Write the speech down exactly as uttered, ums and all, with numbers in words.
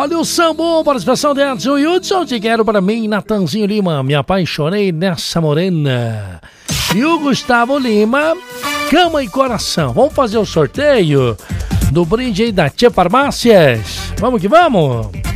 Olha o Sambu, participação de Edson Hudson, te quero para mim, Natanzinho Lima, me apaixonei nessa morena. E o Gustavo Lima, cama e coração. Vamos fazer o sorteio do brinde aí da Tia Farmácias? Vamos que vamos!